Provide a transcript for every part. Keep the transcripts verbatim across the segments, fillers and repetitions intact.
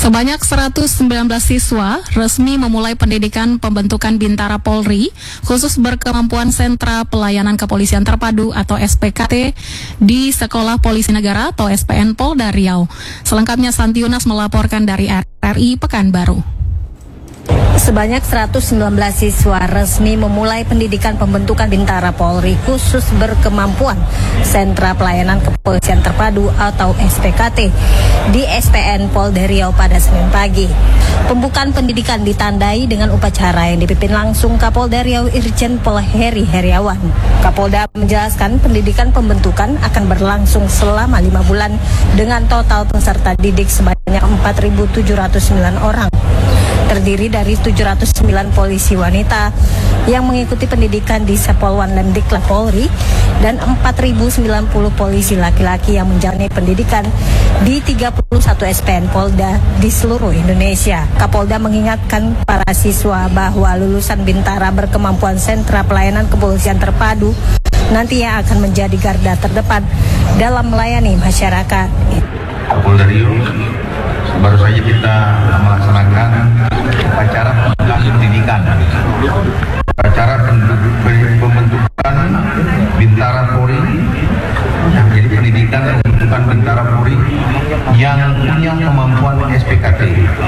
Sebanyak seratus sembilan belas siswa resmi memulai pendidikan pembentukan Bintara Polri khusus berkemampuan Sentra Pelayanan Kepolisian Terpadu atau S P K T di Sekolah Polisi Negara atau S P N Polda Riau. Selengkapnya Santi Yunas melaporkan dari R R I Pekanbaru. Sebanyak seratus sembilan belas siswa resmi memulai pendidikan pembentukan Bintara Polri khusus berkemampuan Sentra Pelayanan Kepolisian Terpadu atau S P K T di S P N Polda Riau pada Senin pagi. Pembukaan pendidikan ditandai dengan upacara yang dipimpin langsung Kapolda Riau Irjen Pol Heri Heriawan. Kapolda menjelaskan pendidikan pembentukan akan berlangsung selama lima bulan dengan total peserta didik sebanyak empat ribu tujuh ratus sembilan orang. Terdiri dari tujuh ratus sembilan polisi wanita yang mengikuti pendidikan di Sepolwan dan Diklat Polri dan empat ribu sembilan puluh polisi laki-laki yang menjalani pendidikan di tiga puluh satu S P N Polda di seluruh Indonesia. Kapolda mengingatkan para siswa bahwa lulusan Bintara berkemampuan Sentra Pelayanan Kepolisian Terpadu nantinya akan menjadi garda terdepan dalam melayani masyarakat. Kapolda Riau, baru saja kita melaksanakan upacara pembukaan pendidikan, upacara pembentukan Bintara Polri, jadi pendidikan pembentukan Bintara Polri yang punya kemampuan S P K T.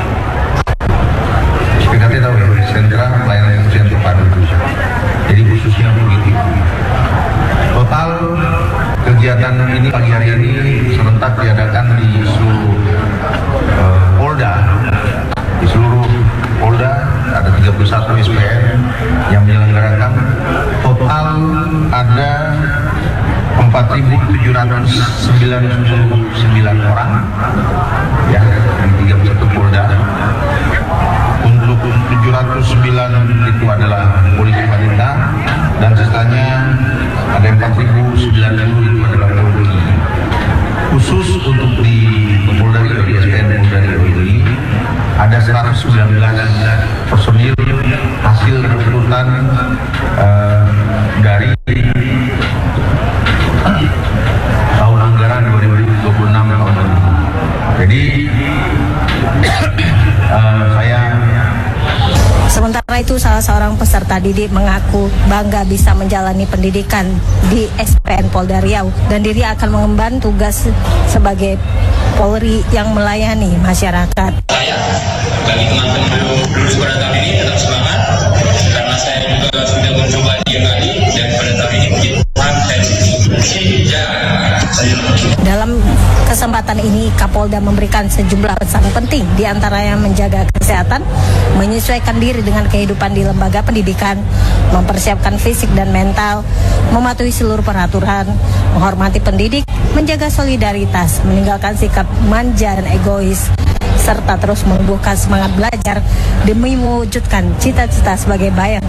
S P K T tahu ya, Sentra Pelayanan Kepolisian Terpadu. Jadi khususnya begitu. Total kegiatan ini pagi hari ini serentak diadakan di seluruh uh, Polda, di seluruh Polda ada tiga puluh satu S P N yang menyelenggarakan. Total ada empat ribu tujuh ratus sembilan puluh sembilan orang ya di tiga puluh satu Polda. Untuk tujuh ratus sembilan itu adalah polisi wanita dan sisanya ada empat ribu sembilan puluh itu adalah polisi. Khusus untuk di Polda Riau, di S P N Polda Riau ini ada seratus sembilan belas personil hasil rekrutan uh, dari tahun anggaran dua ribu dua puluh enam tahun ini. Jadi uh, saya Sementara itu, salah seorang peserta didik mengaku bangga bisa menjalani pendidikan di S P N Polda Riau dan diri akan mengemban tugas sebagai Polri yang melayani masyarakat. Saya bagi teman-teman lulus pada tahun ini tetap semangat karena saya juga sudah mencoba tiga kali dan pada tahun ini puji Tuhan saya sejak. Dalam kesempatan ini, Kapolda memberikan sejumlah pesan penting, diantaranya menjaga kesehatan, menyesuaikan diri dengan kehidupan di lembaga pendidikan, mempersiapkan fisik dan mental, mematuhi seluruh peraturan, menghormati pendidik, menjaga solidaritas, meninggalkan sikap manja dan egois, serta terus menumbuhkan semangat belajar demi mewujudkan cita-cita sebagai bayang